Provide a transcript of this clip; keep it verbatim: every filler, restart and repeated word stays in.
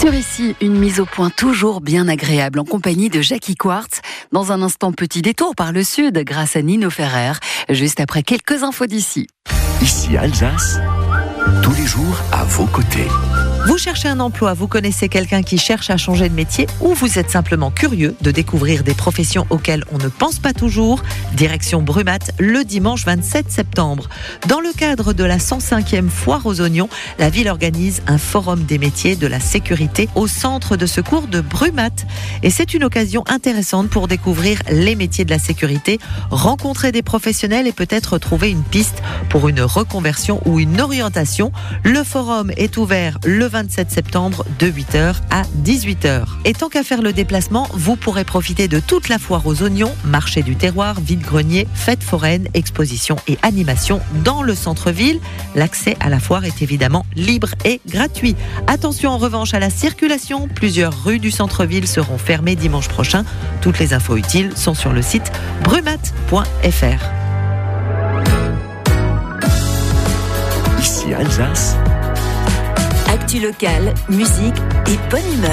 Sur ici, une mise au point toujours bien agréable en compagnie de Jackie Quartz. Dans un instant, petit détour par le sud grâce à Nino Ferrer, juste après quelques infos d'ici. Ici Alsace, tous les jours à vos côtés. Vous cherchez un emploi, vous connaissez quelqu'un qui cherche à changer de métier ou vous êtes simplement curieux de découvrir des professions auxquelles on ne pense pas toujours. Direction Brumat le dimanche vingt-sept septembre. Dans le cadre de la cent cinquième foire aux oignons, la ville organise un forum des métiers de la sécurité au centre de secours de Brumat. Et c'est une occasion intéressante pour découvrir les métiers de la sécurité, rencontrer des professionnels et peut-être trouver une piste pour une reconversion ou une orientation. Le forum est ouvert le vingt-sept septembre de huit heures à dix-huit heures. Et tant qu'à faire le déplacement, vous pourrez profiter de toute la foire aux oignons, marché du terroir, vide-grenier, fête foraine, exposition et animation dans le centre-ville. L'accès à la foire est évidemment libre et gratuit. Attention en revanche à la circulation, plusieurs rues du centre-ville seront fermées dimanche prochain. Toutes les infos utiles sont sur le site brumat point f r. Ici Alsace. Actu locale, musique et bonne humeur.